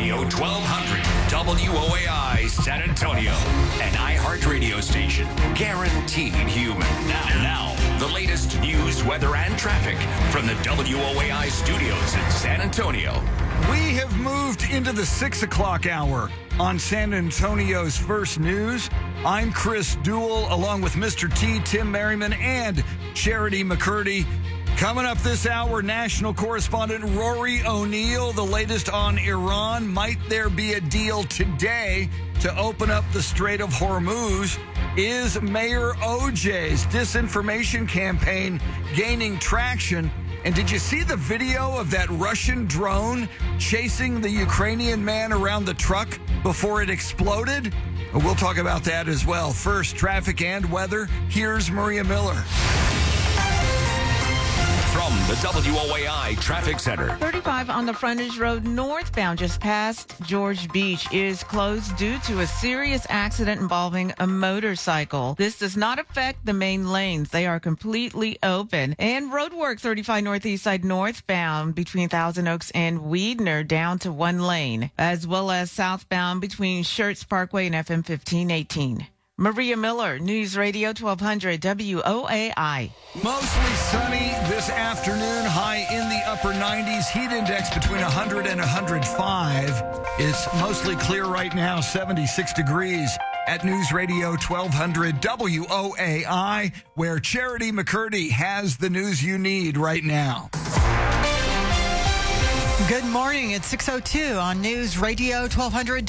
Radio 1200, WOAI San Antonio, an iHeart radio station, guaranteed human. Now, the latest news, weather, and traffic from the WOAI studios in San Antonio. We have moved into the 6 o'clock hour on San Antonio's First News. I'm Chris Duell, along with Mr. T, Tim Merriman, and Charity McCurdy. Coming up this hour, national correspondent Rory O'Neill, the latest on Iran. Might there be a deal today to open up the Strait of Hormuz? Is Mayor OJ's disinformation campaign gaining traction? And did you see the video of that Russian drone chasing the Ukrainian man around the truck before it exploded? We'll talk about that as well. First, traffic and weather. Here's Maria Miller. From the WOAI Traffic Center. 35 on the frontage road northbound just past George Beach is closed due to a serious accident involving a motorcycle. This does not affect the main lanes. They are completely open. And roadwork 35 northeast side northbound between Thousand Oaks and Weidner down to one lane, as well as southbound between Schertz Parkway and FM 1518. Maria Miller, News Radio 1200 WOAI. Mostly sunny this afternoon, high in the upper 90s, heat index between 100 and 105. It's mostly clear right now, 76 degrees at News Radio 1200 WOAI, where Charity McCurdy has the news you need right now. Good morning. It's 6:02 on News Radio 1200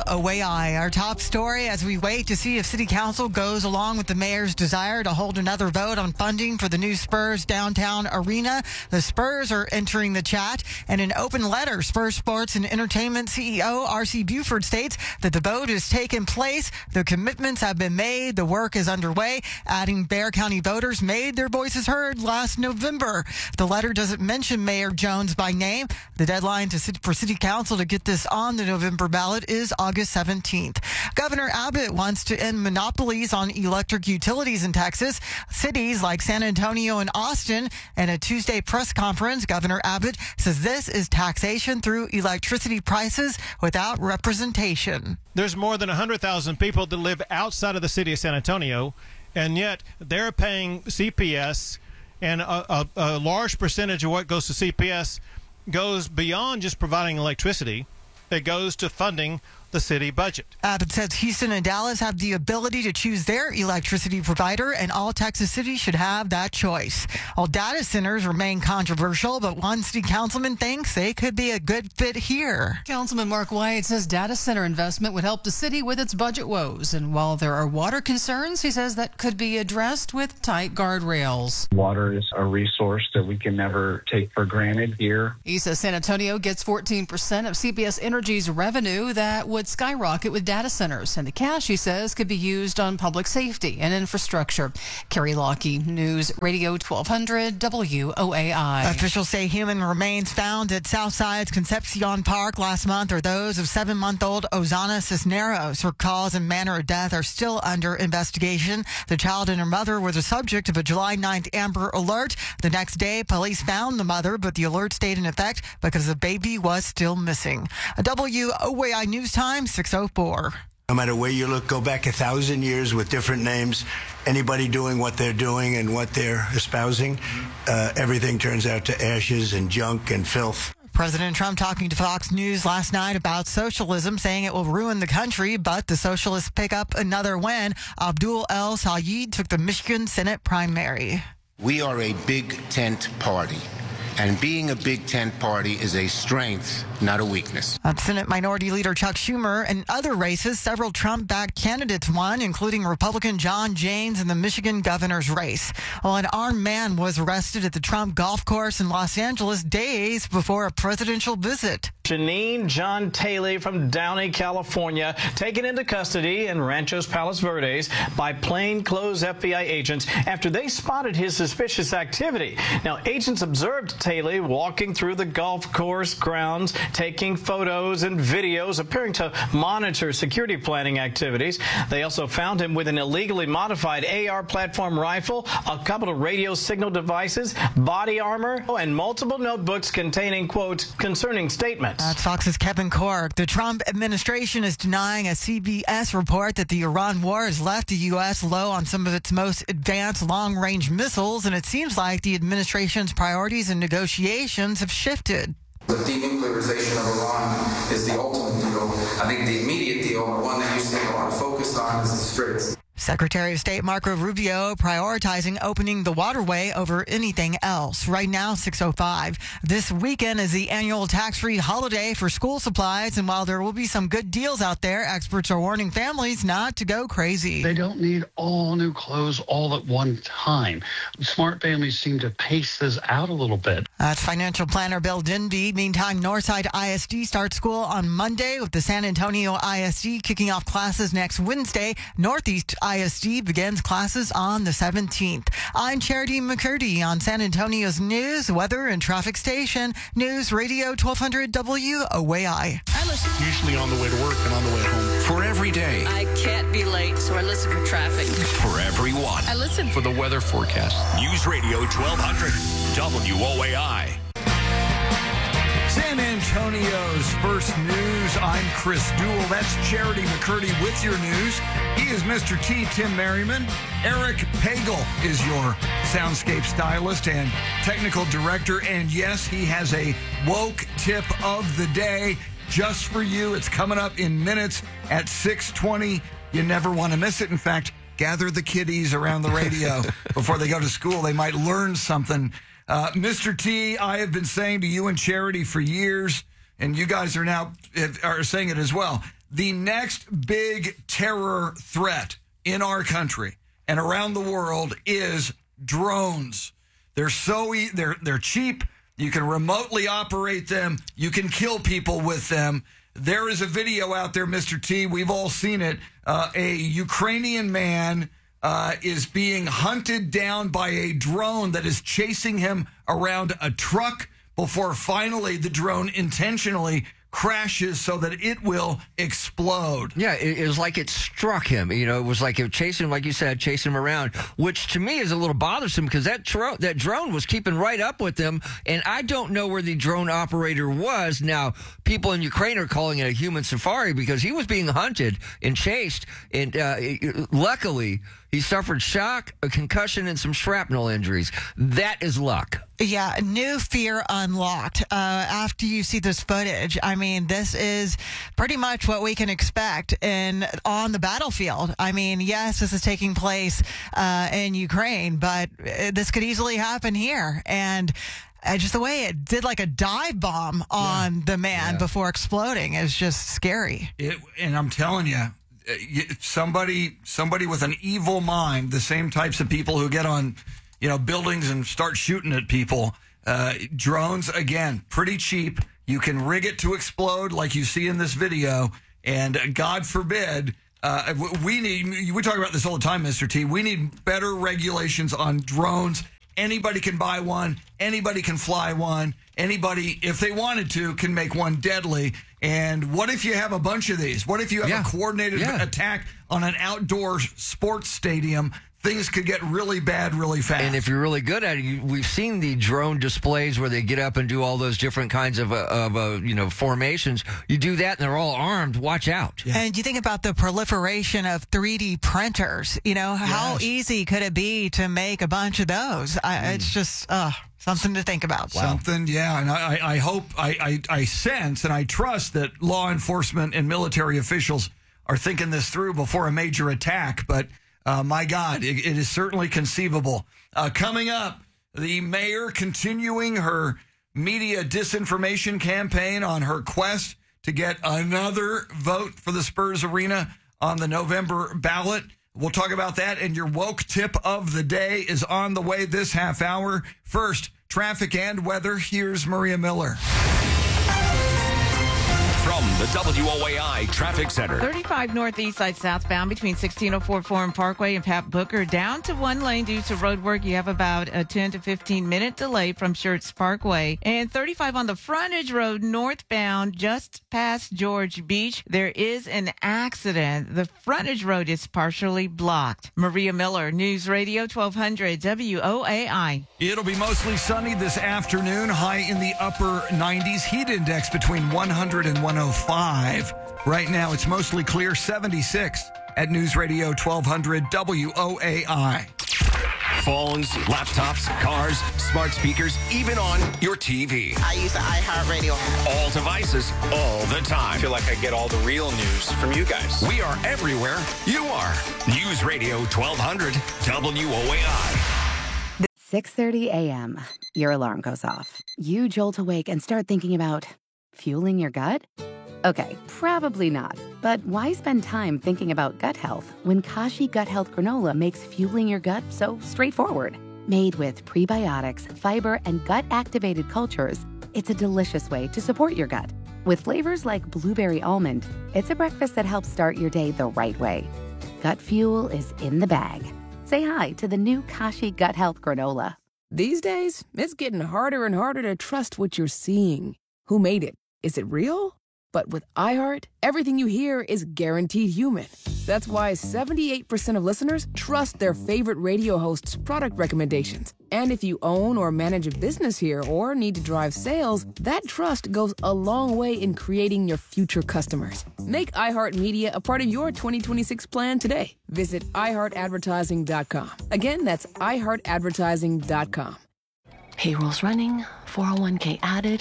WOAI. Our top story as we wait to see if City Council goes along with the mayor's desire to hold another vote on funding for the new Spurs downtown arena. The Spurs are entering the chat. And in an open letter, Spurs Sports and Entertainment CEO R.C. Buford states that the vote has taken place. The commitments have been made. The work is underway. Adding Bexar County voters made their voices heard last November. The letter doesn't mention Mayor Jones by name. The deadline for City Council to get this on the November ballot is August 17th. Governor Abbott wants to end monopolies on electric utilities in Texas. Cities like San Antonio and Austin. In a Tuesday press conference, Governor Abbott says this is taxation through electricity prices without representation. There's more than 100,000 people that live outside of the city of San Antonio, and yet they're paying CPS, and a large percentage of what goes to CPS goes beyond just providing electricity. It goes to funding the city budget. Abbott says Houston and Dallas have the ability to choose their electricity provider, and all Texas cities should have that choice. All data centers remain controversial, but one city councilman thinks they could be a good fit here. Councilman Mark White says data center investment would help the city with its budget woes. And while there are water concerns, he says that could be addressed with tight guardrails. Water is a resource that we can never take for granted here. He says San Antonio gets 14% of CPS Energy's revenue that would skyrocket with data centers, and the cash, he says, could be used on public safety and infrastructure. Carrie Lockie, News Radio 1200 WOAI. Officials say human remains found at Southside's Concepcion Park last month are those of 7-month-old Ozana Cisneros. Her cause and manner of death are still under investigation. The child and her mother were the subject of a July 9th Amber Alert. The next day, police found the mother, but the alert stayed in effect because the baby was still missing. A WOAI News Time, 6:04. No matter where you look, go back 1,000 years with different names, anybody doing what they're doing and what they're espousing, everything turns out to ashes and junk and filth. President Trump talking to Fox News last night about socialism, saying it will ruin the country, but the socialists pick up another win. Abdul El Sayed took the Michigan Senate primary. We are a big tent party. And being a big tent party is a strength, not a weakness. Senate Minority Leader Chuck Schumer and other races, several Trump-backed candidates won, including Republican John Janes in the Michigan governor's race. Well, an armed man was arrested at the Trump golf course in Los Angeles days before a presidential visit. Janine John Taylor from Downey, California, taken into custody in Ranchos Palos Verdes by plainclothes FBI agents after they spotted his suspicious activity. Now, agents observed Taylor walking through the golf course grounds taking photos and videos, appearing to monitor security planning activities. They also found him with an illegally modified AR platform rifle, a couple of radio signal devices, body armor, and multiple notebooks containing, quote, concerning statements. That's Fox's Kevin Cork. The Trump administration is denying a CBS report that the Iran war has left the U.S. low on some of its most advanced long-range missiles, and it seems like the administration's priorities and negotiations have shifted. The denuclearization of Iran is the ultimate deal. I think the immediate deal, the one that you see a lot of focus on, is the Straits. Secretary of State Marco Rubio prioritizing opening the waterway over anything else. Right now, 6:05. This weekend is the annual tax-free holiday for school supplies, and while there will be some good deals out there, experts are warning families not to go crazy. They don't need all new clothes all at one time. Smart families seem to pace this out a little bit. That's financial planner Bill Denby. Meantime, Northside ISD starts school on Monday, with the San Antonio ISD kicking off classes next Wednesday. Northeast ISD begins classes on the 17th. I'm Charity McCurdy on San Antonio's news, weather, and traffic station, News Radio 1200 WOAI. I listen. Usually on the way to work and on the way home. For every day. I can't be late, so I listen for traffic. For everyone. I listen for the weather forecast. News Radio 1200 WOAI. San Antonio's first news. I'm Chris Duell. That's Charity McCurdy with your news. He is Mr. T, Tim Merriman. Eric Pagel is your soundscape stylist and technical director. And yes, he has a woke tip of the day just for you. It's coming up in minutes at 6:20. You never want to miss it. In fact, gather the kiddies around the radio before they go to school. They might learn something. Mr. T, I have been saying to you and Charity for years, and you guys are now are saying it as well, the next big terror threat in our country and around the world is drones. They're they're cheap. You can remotely operate them. You can kill people with them. There is a video out there, Mr. T. We've all seen it. A Ukrainian man is being hunted down by a drone that is chasing him around a truck before finally the drone intentionally crashes so that it will explode. Yeah, it was like it struck him. You know, it was like it chasing him, like you said, chasing him around, which to me is a little bothersome because that drone was keeping right up with him, and I don't know where the drone operator was. Now, people in Ukraine are calling it a human safari because he was being hunted and chased, and luckily he suffered shock, a concussion, and some shrapnel injuries. That is luck. Yeah, new fear unlocked. After you see this footage, I mean, this is pretty much what we can expect on the battlefield. I mean, yes, this is taking place in Ukraine, but this could easily happen here. And just the way it did like a dive bomb on the man before exploding is just scary. And I'm telling you, somebody with an evil mind, the same types of people who get on buildings and start shooting at people. Drones, again, pretty cheap. You can rig it to explode like you see in this video. And God forbid, we talk about this all the time, Mr. T. We need better regulations on drones. Anybody can buy one. Anybody can fly one. Anybody, if they wanted to, can make one deadly. And what if you have a bunch of these? What if you have a coordinated attack on an outdoor sports stadium? Things could get really bad really fast. And if you're really good at it, we've seen the drone displays where they get up and do all those different kinds of formations. You do that and they're all armed. Watch out. Yeah. And you think about the proliferation of 3D printers. How easy could it be to make a bunch of those? It's just something to think about. Wow. Something, yeah. And I hope, I sense and I trust that law enforcement and military officials are thinking this through before a major attack. But my God, it is certainly conceivable. Coming up, the mayor continuing her media disinformation campaign on her quest to get another vote for the Spurs Arena on the November ballot. We'll talk about that, and your woke tip of the day is on the way this half hour. First, traffic and weather. Here's Maria Miller. From the WOAI Traffic Center. 35 northeast side southbound between 1604 Forum Parkway and Pat Booker down to one lane due to road work. You have about a 10 to 15 minute delay from Schertz Parkway. And 35 on the frontage road northbound just past George Beach. There is an accident. The frontage road is partially blocked. Maria Miller, News Radio 1200 WOAI. It'll be mostly sunny this afternoon, high in the upper 90s, heat index between 100 and 105. Right now, it's mostly clear, 76 at News Radio 1200 WOAI. Phones, laptops, cars, smart speakers, even on your TV. I use the iHeartRadio app. All devices, all the time. I feel like I get all the real news from you guys. We are everywhere you are. News Radio 1200 WOAI. 6:30 a.m. Your alarm goes off. You jolt awake and start thinking about fueling your gut? Okay, probably not. But why spend time thinking about gut health when Kashi Gut Health Granola makes fueling your gut so straightforward? Made with prebiotics, fiber, and gut-activated cultures, it's a delicious way to support your gut. With flavors like blueberry almond, it's a breakfast that helps start your day the right way. Gut fuel is in the bag. Say hi to the new Kashi Gut Health Granola. These days, it's getting harder and harder to trust what you're seeing. Who made it? Is it real? But with iHeart, everything you hear is guaranteed human. That's why 78% of listeners trust their favorite radio hosts' product recommendations. And if you own or manage a business here or need to drive sales, that trust goes a long way in creating your future customers. Make iHeartMedia a part of your 2026 plan today. Visit iHeartAdvertising.com. Again, that's iHeartAdvertising.com. Payroll's running, 401k added.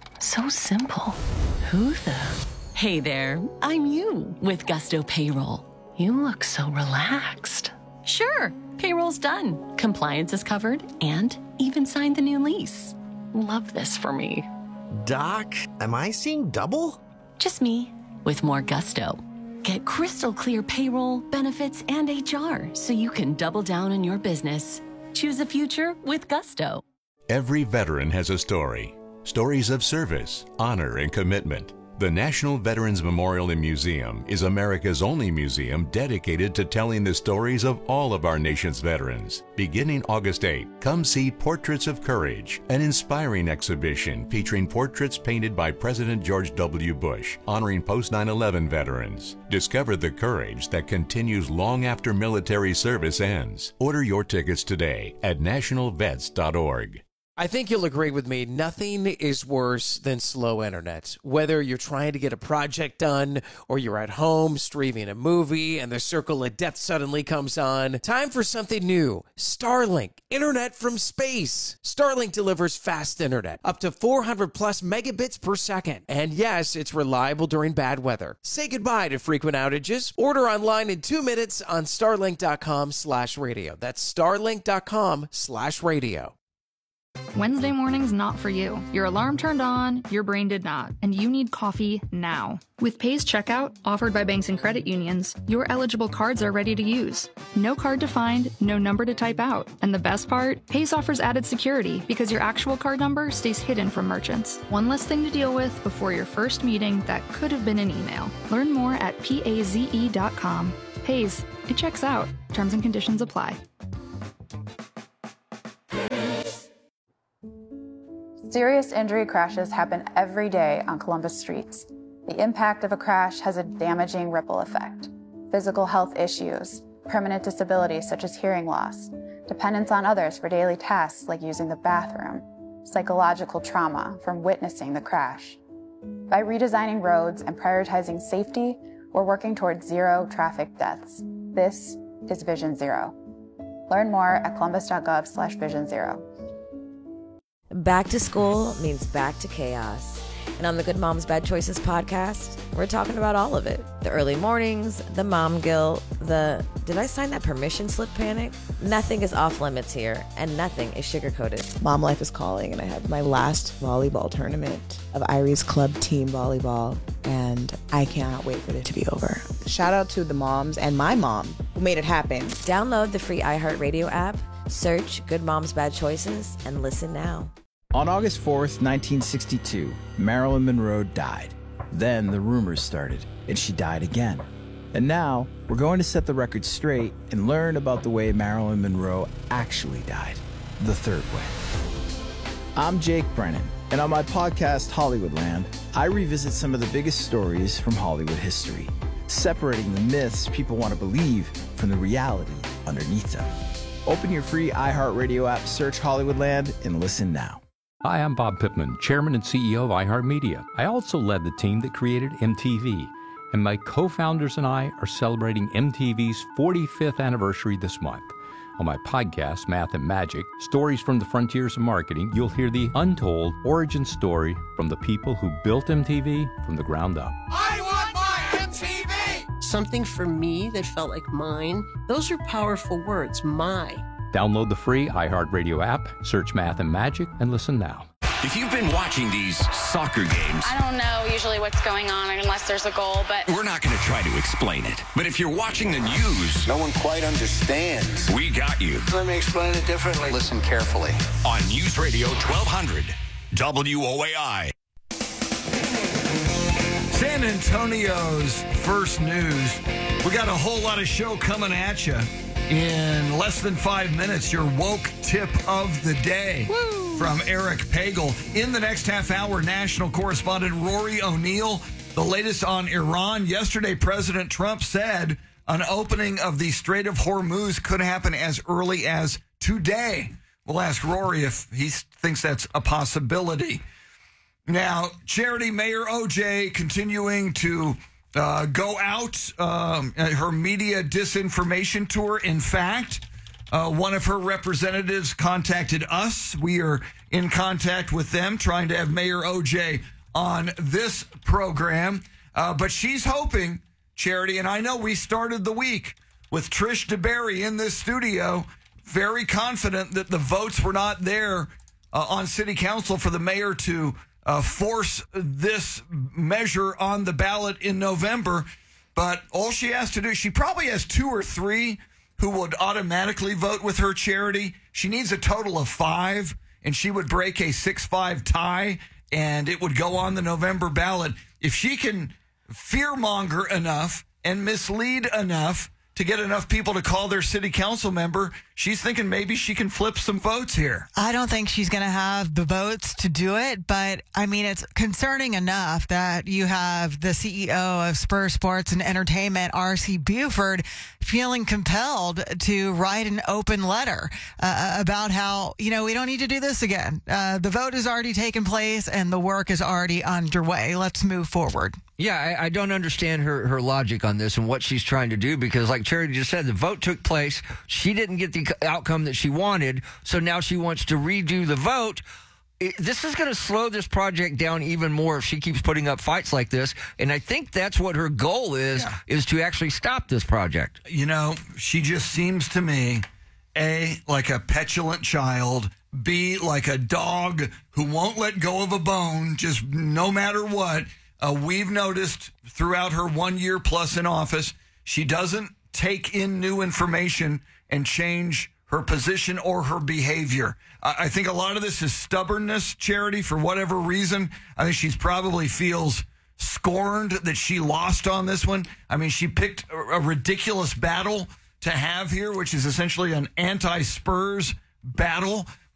So simple. Who the? Hey there, I'm you with Gusto Payroll. You look so relaxed. Sure, payroll's done. Compliance is covered and even signed the new lease. Love this for me. Doc, am I seeing double? Just me with more Gusto. Get crystal clear payroll, benefits, and HR so you can double down on your business. Choose a future with Gusto. Every veteran has a story. Stories of service, honor, and commitment. The National Veterans Memorial and Museum is America's only museum dedicated to telling the stories of all of our nation's veterans. Beginning August 8, come see Portraits of Courage, an inspiring exhibition featuring portraits painted by President George W. Bush, honoring post-9/11 veterans. Discover the courage that continues long after military service ends. Order your tickets today at nationalvets.org. I think you'll agree with me, nothing is worse than slow internet. Whether you're trying to get a project done or you're at home streaming a movie and the circle of death suddenly comes on, time for something new. Starlink, internet from space. Starlink delivers fast internet, up to 400 plus megabits per second. And yes, it's reliable during bad weather. Say goodbye to frequent outages. Order online in 2 minutes on starlink.com/radio. That's starlink.com/radio. Wednesday morning's not for you. Your alarm turned on, your brain did not, and you need coffee now. With Pays Checkout, offered by banks and credit unions, your eligible cards are ready to use. No card to find, no number to type out. And the best part? Pays offers added security because your actual card number stays hidden from merchants. One less thing to deal with before your first meeting that could have been an email. Learn more at PAZE.com. Pays, it checks out. Terms and conditions apply. Serious injury crashes happen every day on Columbus streets. The impact of a crash has a damaging ripple effect. Physical health issues, permanent disabilities such as hearing loss, dependence on others for daily tasks like using the bathroom, psychological trauma from witnessing the crash. By redesigning roads and prioritizing safety, we're working towards zero traffic deaths. This is Vision Zero. Learn more at columbus.gov/Vision Zero. Back to school means back to chaos. And on the Good Moms Bad Choices podcast, we're talking about all of it. The early mornings, the mom guilt, the did I sign that permission slip panic? Nothing is off limits here, and nothing is sugar-coated. Mom life is calling, and I have my last volleyball tournament of Irie's club team volleyball, and I cannot wait for it to be over. Shout out to the moms and my mom who made it happen. Download the free iHeartRadio app, search Good Moms Bad Choices, and listen now. On August 4th, 1962, Marilyn Monroe died. Then the rumors started, and she died again. And now, we're going to set the record straight and learn about the way Marilyn Monroe actually died, the third way. I'm Jake Brennan, and on my podcast, Hollywoodland, I revisit some of the biggest stories from Hollywood history, separating the myths people want to believe from the reality underneath them. Open your free iHeartRadio app, search Hollywoodland, and listen now. Hi, I'm Bob Pittman, Chairman and CEO of iHeartMedia. I also led the team that created MTV, and my co-founders and I are celebrating MTV's 45th anniversary this month. On my podcast, Math and Magic, Stories from the Frontiers of Marketing, you'll hear the untold origin story from the people who built MTV from the ground up. I want my MTV! Something for me that felt like mine. Those are powerful words, my. Download the free iHeartRadio app, search Math and Magic, and listen now. If you've been watching these soccer games, I don't know usually what's going on unless there's a goal, but we're not going to try to explain it. But if you're watching the news, no one quite understands. We got you. Let me explain it differently. Listen carefully. On News Radio 1200, WOAI. San Antonio's first news. We got a whole lot of show coming at you. In less than 5 minutes, your woke tip of the day. Woo! From Eric Pagel. In the next half hour, national correspondent Rory O'Neill. The latest on Iran. Yesterday, President Trump said an opening of the Strait of Hormuz could happen as early as today. We'll ask Rory if he thinks that's a possibility. Now, Charity Mayor OJ continuing to go out, her media disinformation tour. In fact, one of her representatives contacted us. We are in contact with them, trying to have Mayor OJ on this program. But she's hoping, Charity, and I know we started the week with Trish DeBerry in this studio, very confident that the votes were not there on city council for the mayor to force this measure on the ballot in November. But all she has to do, she probably has 2 or 3 who would automatically vote with her, Charity. She needs a total of 5, and she would break a 6-5 tie, and it would go on the November ballot. If she can fearmonger enough and mislead enough to get enough people to call their city council member, she's thinking maybe she can flip some votes here. I don't think she's going to have the votes to do it, but I mean, it's concerning enough that you have the CEO of Spur Sports and Entertainment, R.C. Buford, feeling compelled to write an open letter about how, we don't need to do this again. The vote has already taken place and the work is already underway. Let's move forward. Yeah, I don't understand her logic on this and what she's trying to do, because like Charity just said, the vote took place. She didn't get the outcome that she wanted, so now she wants to redo the vote. This is going to slow this project down even more if she keeps putting up fights like this, and I think that's what her goal is to actually stop this project. She just seems to me, A, like a petulant child, B, like a dog who won't let go of a bone, just no matter what. We've noticed throughout her 1 year plus in office, she doesn't take in new information and change her position or her behavior. I think a lot of this is stubbornness, Charity, for whatever reason. I think she's probably feels scorned that she lost on this one. I mean, she picked a ridiculous battle to have here, which is essentially an anti-Spurs battle